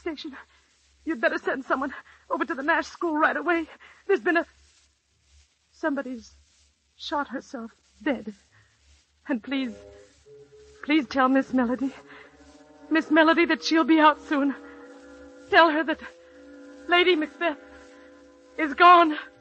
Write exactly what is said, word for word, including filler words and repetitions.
station. You'd better send someone over to the Nash School right away. There's been a... Somebody's shot herself dead. And please, please tell Miss Melody, Miss Melody that she'll be out soon. Tell her that Lady Macbeth is gone.